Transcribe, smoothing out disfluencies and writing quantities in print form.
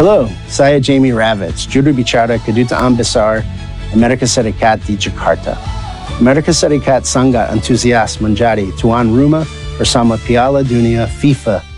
Hello, saya Jamie Ravitz, juru bicara Kedutaan Besar Amerika Serikat di Jakarta. Amerika Serikat sangat antusias menjadi tuan rumah bersama Piala Dunia FIFA